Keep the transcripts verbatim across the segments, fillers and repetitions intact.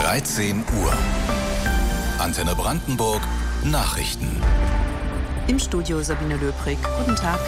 dreizehn Uhr. Antenne Brandenburg Nachrichten. Im Studio Sabine Löbrig. Guten Tag.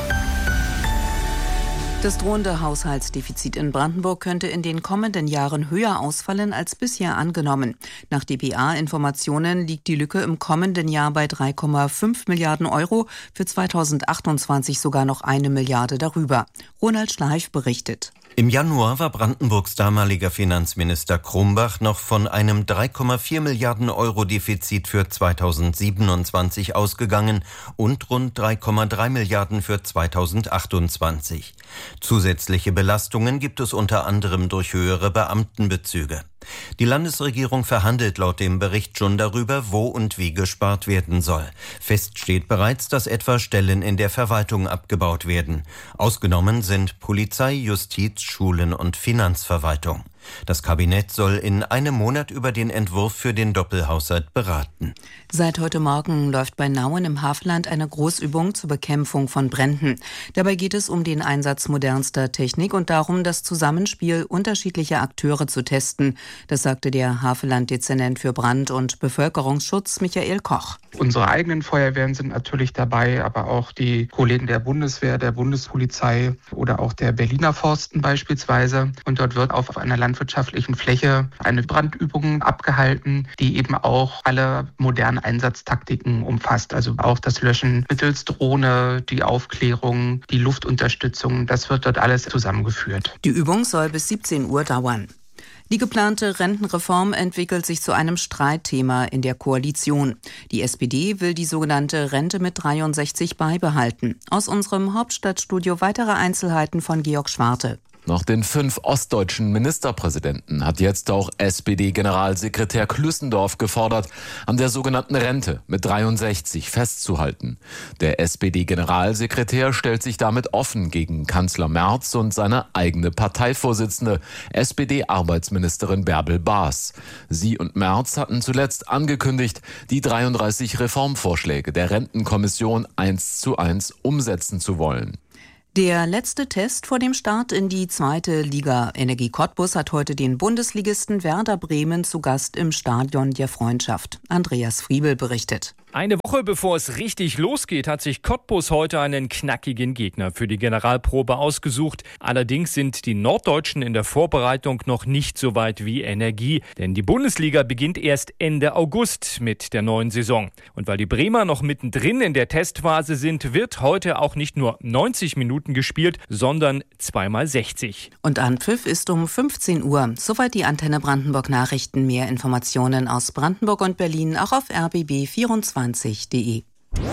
Das drohende Haushaltsdefizit in Brandenburg könnte in den kommenden Jahren höher ausfallen als bisher angenommen. Nach D P A-Informationen liegt die Lücke im kommenden Jahr bei drei Komma fünf Milliarden Euro, für zweitausendachtundzwanzig sogar noch eine Milliarde darüber. Ronald Schleif berichtet. Im Januar war Brandenburgs damaliger Finanzminister Krumbach noch von einem drei Komma vier Milliarden Euro Defizit für zweitausendsiebenundzwanzig ausgegangen und rund drei Komma drei Milliarden für zweitausendachtundzwanzig. Zusätzliche Belastungen gibt es unter anderem durch höhere Beamtenbezüge. Die Landesregierung verhandelt laut dem Bericht schon darüber, wo und wie gespart werden soll. Fest steht bereits, dass etwa Stellen in der Verwaltung abgebaut werden. Ausgenommen sind Polizei, Justiz, Schulen und Finanzverwaltung. Das Kabinett soll in einem Monat über den Entwurf für den Doppelhaushalt beraten. Seit heute Morgen läuft bei Nauen im Havelland eine Großübung zur Bekämpfung von Bränden. Dabei geht es um den Einsatz modernster Technik und darum, das Zusammenspiel unterschiedlicher Akteure zu testen. Das sagte der Havelland-Dezernent für Brand- und Bevölkerungsschutz Michael Koch. Unsere eigenen Feuerwehren sind natürlich dabei, aber auch die Kollegen der Bundeswehr, der Bundespolizei oder auch der Berliner Forsten beispielsweise. Und dort wird auf einer landwirtschaftlichen Fläche eine Brandübung abgehalten, die eben auch alle modernen Einsatztaktiken umfasst. Also auch das Löschen mittels Drohne, die Aufklärung, die Luftunterstützung, das wird dort alles zusammengeführt. Die Übung soll bis siebzehn Uhr dauern. Die geplante Rentenreform entwickelt sich zu einem Streitthema in der Koalition. Die S P D will die sogenannte Rente mit dreiundsechzig beibehalten. Aus unserem Hauptstadtstudio weitere Einzelheiten von Georg Schwarte. Nach den fünf ostdeutschen Ministerpräsidenten hat jetzt auch S P D-Generalsekretär Klüssendorf gefordert, an der sogenannten Rente mit dreiundsechzig festzuhalten. Der S P D-Generalsekretär stellt sich damit offen gegen Kanzler Merz und seine eigene Parteivorsitzende, S P D-Arbeitsministerin Bärbel Baas. Sie und Merz hatten zuletzt angekündigt, die dreiunddreißig Reformvorschläge der Rentenkommission eins zu eins umsetzen zu wollen. Der letzte Test vor dem Start in die zweite Liga. Energie Cottbus hat heute den Bundesligisten Werder Bremen zu Gast im Stadion der Freundschaft. Andreas Friebel berichtet. Eine Woche bevor es richtig losgeht, hat sich Cottbus heute einen knackigen Gegner für die Generalprobe ausgesucht. Allerdings sind die Norddeutschen in der Vorbereitung noch nicht so weit wie Energie, denn die Bundesliga beginnt erst Ende August mit der neuen Saison. Und weil die Bremer noch mittendrin in der Testphase sind, wird heute auch nicht nur neunzig Minuten gespielt, sondern zweimal sechzig. Und Anpfiff ist um fünfzehn Uhr. Soweit die Antenne Brandenburg Nachrichten. Mehr Informationen aus Brandenburg und Berlin auch auf r b b vierundzwanzig punkt de.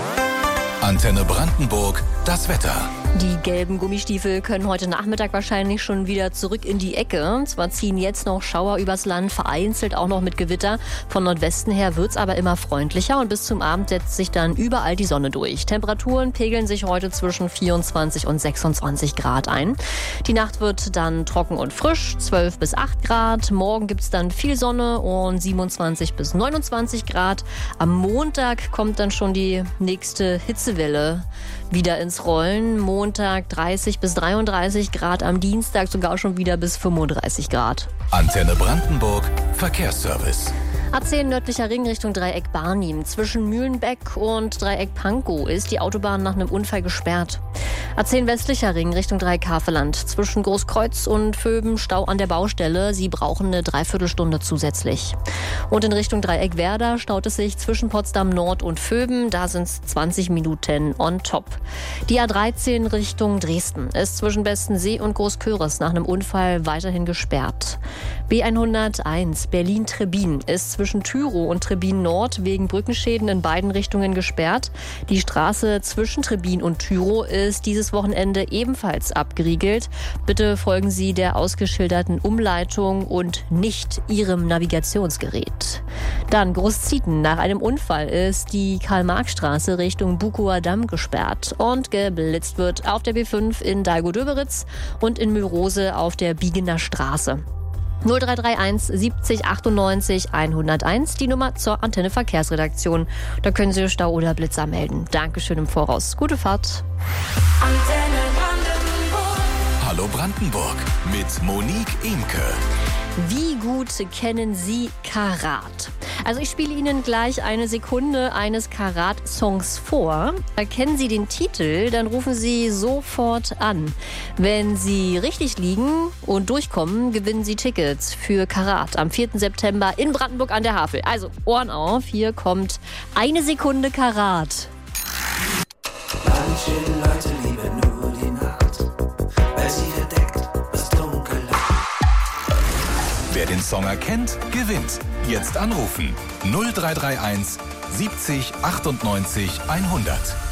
Antenne Brandenburg, das Wetter. Die gelben Gummistiefel können heute Nachmittag wahrscheinlich schon wieder zurück in die Ecke. Zwar ziehen jetzt noch Schauer übers Land, vereinzelt auch noch mit Gewitter. Von Nordwesten her wird es aber immer freundlicher und bis zum Abend setzt sich dann überall die Sonne durch. Temperaturen pegeln sich heute zwischen vierundzwanzig und sechsundzwanzig Grad ein. Die Nacht wird dann trocken und frisch, zwölf bis acht Grad. Morgen gibt es dann viel Sonne und siebenundzwanzig bis neunundzwanzig Grad. Am Montag kommt dann schon die nächste Hitzewelle wieder ins Rollen. Montag dreißig bis dreiunddreißig Grad, am Dienstag sogar schon wieder bis fünfunddreißig Grad. Antenne Brandenburg, Verkehrsservice. A zehn nördlicher Ring Richtung Dreieck Barnim. Zwischen Mühlenbeck und Dreieck Pankow ist die Autobahn nach einem Unfall gesperrt. A zehn westlicher Ring Richtung Dreieck Havelland. Zwischen Großkreuz und Vöben Stau an der Baustelle. Sie brauchen eine Dreiviertelstunde zusätzlich. Und in Richtung Dreieck Werder staut es sich zwischen Potsdam Nord und Vöben. Da sind es zwanzig Minuten on top. Die A dreizehn Richtung Dresden ist zwischen Bestensee und Großköris nach einem Unfall weiterhin gesperrt. B hunderteins Berlin-Trebin ist zwischen Tyrow und Trebin Nord wegen Brückenschäden in beiden Richtungen gesperrt. Die Straße zwischen Trebin und Tyrow ist dieses Wochenende ebenfalls abgeriegelt. Bitte folgen Sie der ausgeschilderten Umleitung und nicht Ihrem Navigationsgerät. Dann Großzieten. Nach einem Unfall ist die Karl-Marx-Straße Richtung Bukower Damm gesperrt und geblitzt wird auf der B fünf in Dahlgow-Döberitz und in Mühlrose auf der Biegener Straße. null drei drei eins siebzig achtundneunzig hunderteins, die Nummer zur Antenne Verkehrsredaktion. Da können Sie Stau oder Blitzer melden. Dankeschön im Voraus. Gute Fahrt. Antenne Brandenburg. Hallo Brandenburg mit Monique Imke. Wie gut kennen Sie Karat? Also ich spiele Ihnen gleich eine Sekunde eines Karat-Songs vor. Kennen Sie den Titel, dann rufen Sie sofort an. Wenn Sie richtig liegen und durchkommen, gewinnen Sie Tickets für Karat am vierten September in Brandenburg an der Havel. Also Ohren auf, hier kommt eine Sekunde Karat. Manche Leute lieben nur die Nacht, weil sie verdeckt das Dunkel lacht. Wer den Song erkennt, gewinnt. Jetzt anrufen null drei drei eins siebzig achtundneunzig hundert.